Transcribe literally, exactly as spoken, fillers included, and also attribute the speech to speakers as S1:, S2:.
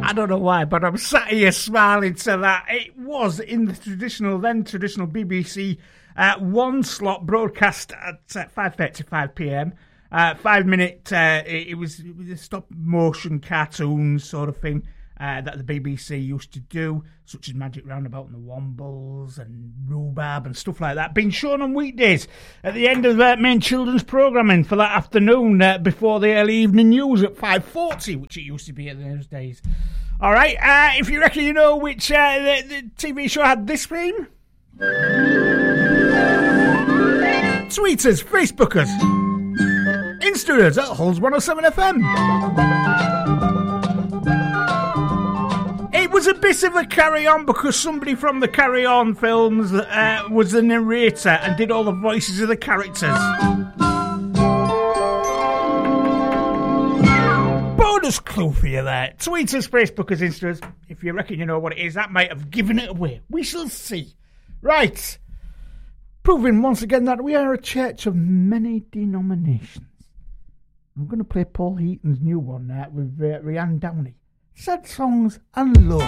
S1: I don't know why, but I'm sat here smiling to that. It was in the traditional, then traditional B B C uh, one slot broadcast at uh, five thirty-five p.m. Uh, five minute, uh, it, it, was, it was a stop motion cartoon sort of thing uh, that the B B C used to do, such as Magic Roundabout and the Wombles and Rhubarb and stuff like that, being shown on weekdays at the end of the uh, main children's programming for that afternoon uh, before the early evening news at five forty, which it used to be at those days. All right, uh, if you reckon you know which uh, the, the T V show had this theme, tweet us, Facebook us, Insta us at Hulls one oh seven F M. It was a bit of a carry-on because somebody from the Carry On films uh, was the narrator and did all the voices of the characters. Bonus clue for you there. Tweet us, Facebook us, Insta us. If you reckon you know what it is, that might have given it away. We shall see. Right. Proving once again that we are a church of many denominations. I'm going to play Paul Heaton's new one uh, with uh, Rianne Downey. Sad Songs and Love.